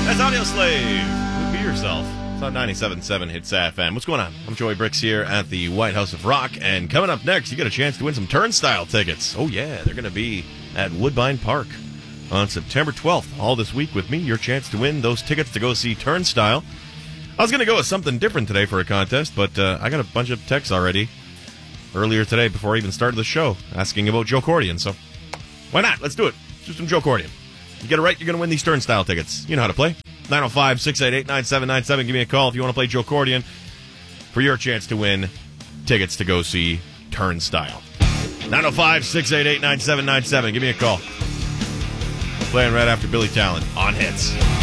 That's Audio Slave. Be yourself. It's on 97.7 Hits FM. What's going on? I'm Joey Bricks here at the White House of Rock, and coming up next, you get a chance to win some Turnstile tickets. Oh yeah, they're going to be at Woodbine Park on September 12th. All this week with me, your chance to win those tickets to go see Turnstile. I was going to go with something different today for a contest, but I got a bunch of texts already earlier today before I even started the show asking about Joe Cordian, so why not? Let's do it. Let's do some Joe Cordian. You get it right, you're going to win these Turnstile tickets. You know how to play. 905-688-9797. Give me a call if you want to play Joe Cordian for your chance to win tickets to go see Turnstile. 905-688-9797. Give me a call. Playing right after Billy Talent on Hits.